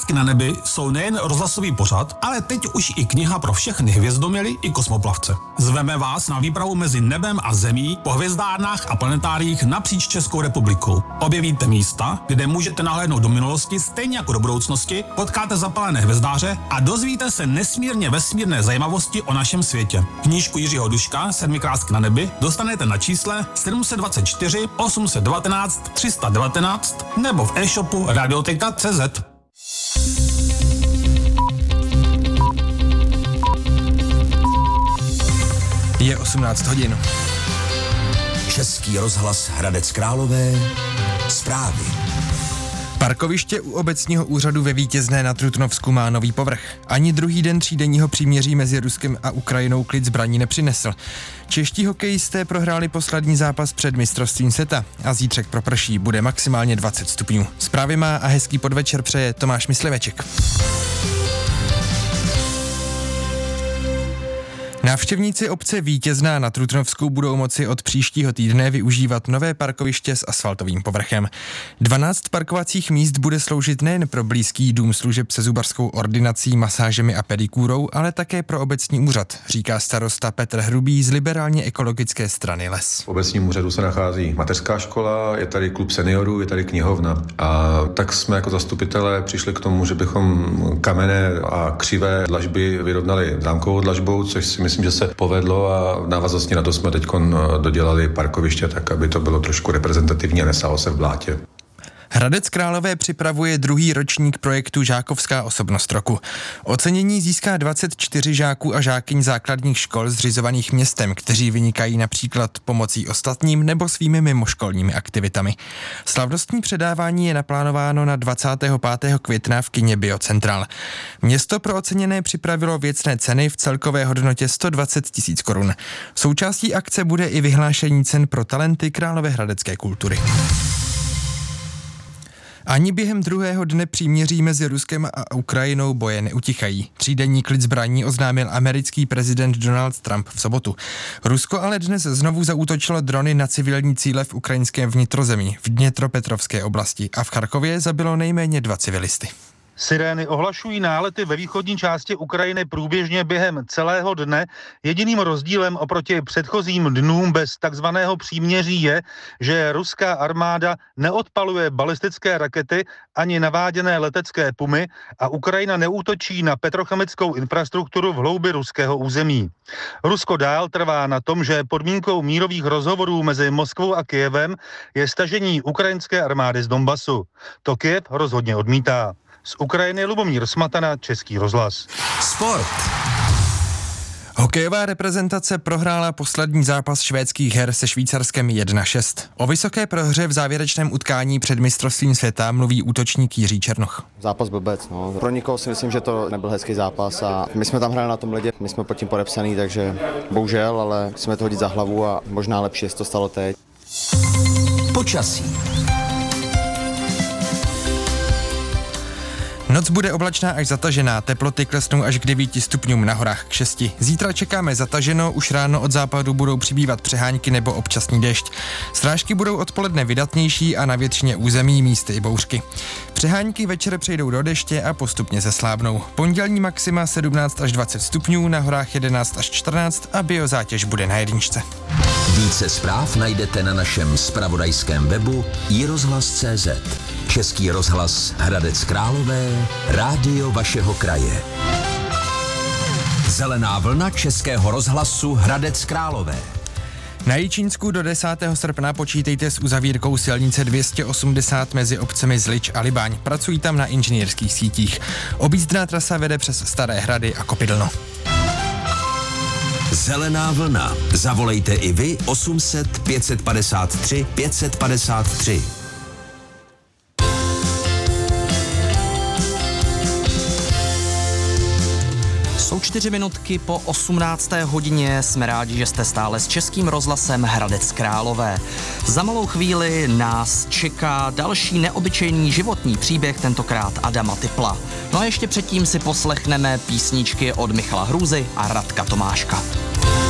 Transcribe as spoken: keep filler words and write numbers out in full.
Krásky na nebi jsou nejen rozhlasový pořad, ale teď už i kniha pro všechny hvězdoměly i kosmoplavce. Zveme vás na výpravu mezi nebem a zemí po hvězdárnách a planetáriích napříč Českou republikou. Objevíte místa, kde můžete nahlédnout do minulosti stejně jako do budoucnosti, potkáte zapalené hvězdáře a dozvíte se nesmírně vesmírné zajímavosti o našem světě. Knížku Jiřího Duška Sedmi krásky na nebi dostanete na čísle sedm set dvacet čtyři osm set devatenáct tři sta devatenáct nebo v e-shopu radioteka tečka cé zet. Je osmnáct hodin. Český rozhlas Hradec Králové. Zprávy. Parkoviště u obecního úřadu ve Vítězné nad Trutnovsku má nový povrch. Ani druhý den třídenního příměří mezi Ruskem a Ukrajinou klid zbraní nepřinesl. Čeští hokejisté prohráli poslední zápas před mistrovstvím světa a zítřek proprší, bude maximálně dvacet stupňů. Zprávy má a hezký podvečer přeje Tomáš Mysliveček. Návštěvníci obce Vítězná na Trutnovsku budou moci od příštího týdne využívat nové parkoviště s asfaltovým povrchem. dvanáct parkovacích míst bude sloužit nejen pro blízký dům služeb se zubařskou ordinací, masážemi a pedikúrou, ale také pro obecní úřad, říká starosta Petr Hrubý z liberálně ekologické strany Les. V obecním úřadu se nachází mateřská škola, je tady klub seniorů, je tady knihovna. A tak jsme jako zastupitelé přišli k tomu, že bychom kamenné a křivé dlažby vyrovnali zámkovou dlažbou, což si myslím, že se povedlo a návaznosti na to jsme teď dodělali parkoviště tak, aby to bylo trošku reprezentativní a nesálo se v blátě. Hradec Králové připravuje druhý ročník projektu Žákovská osobnost roku. Ocenění získá dvacet čtyři žáků a žákyň základních škol zřizovaných městem, kteří vynikají například pomocí ostatním nebo svými mimoškolními aktivitami. Slavnostní předávání je naplánováno na dvacátého pátého května v kině Biocentral. Město pro oceněné připravilo věcné ceny v celkové hodnotě sto dvacet tisíc korun. Součástí akce bude i vyhlášení cen pro talenty královéhradecké kultury. Ani během druhého dne příměří mezi Ruskem a Ukrajinou boje neutichají. Třídenní klid zbraní oznámil americký prezident Donald Trump v sobotu. Rusko ale dnes znovu zaútočilo drony na civilní cíle v ukrajinském vnitrozemí, v Dnětropetrovské oblasti a v Charkově zabilo nejméně dva civilisty. Sirény ohlašují nálety ve východní části Ukrajiny průběžně během celého dne. Jediným rozdílem oproti předchozím dnům bez takzvaného příměří je, že ruská armáda neodpaluje balistické rakety ani naváděné letecké pumy a Ukrajina neútočí na petrochemickou infrastrukturu v hloubi ruského území. Rusko dál trvá na tom, že podmínkou mírových rozhovorů mezi Moskvou a Kyjevem je stažení ukrajinské armády z Donbasu. To Kyjev rozhodně odmítá. Z Ukrajiny Lubomír Smatana, Český rozhlas. Sport. Hokejová reprezentace prohrála poslední zápas švédských her se Švýcarskem jedna šest. O vysoké prohře v závěrečném utkání před mistrovstvím světa mluví útočník Jiří Černoch. Zápas blbec, no. Pro nikoho si myslím, že to nebyl hezký zápas a my jsme tam hráli na tom ledě, my jsme pod tím podepsaný, takže bohužel, ale musíme to hodit za hlavu a možná lepší, jestli to stalo teď. Počasí. Noc bude oblačná až zatažená, teploty klesnou až k devíti stupňům, na horách k šesti. Zítra čekáme zataženo, už ráno od západu budou přibývat přehánky nebo občasný déšť. Srážky budou odpoledne vydatnější a na většině území místy i bouřky. Přehánky večer přejdou do deště a postupně zeslábnou. Pondělní maxima sedmnáct až dvacet stupňů, na horách jedenáct až čtrnáct a biozátěž bude na jedničce. Více zpráv najdete na našem zpravodajském webu i rozhlas tečka cé zet. Český rozhlas Hradec Králové, rádio vašeho kraje. Zelená vlna Českého rozhlasu Hradec Králové. Na Jičínsku do desátého srpna počítejte s uzavírkou silnice dvě stě osmdesát mezi obcemi Zlič a Libaň. Pracují tam na inženýrských sítích. Objízdná trasa vede přes Staré Hrady a Kopidlno. Zelená vlna. Zavolejte i vy osm set pět set padesát tři pět set padesát tři. Jsou čtyři minutky po osmnácté hodině, jsme rádi, že jste stále s Českým rozhlasem Hradec Králové. Za malou chvíli nás čeká další neobyčejný životní příběh, tentokrát Adama Tipla. No a ještě předtím si poslechneme písničky od Michala Hrůzy a Radka Tomáška.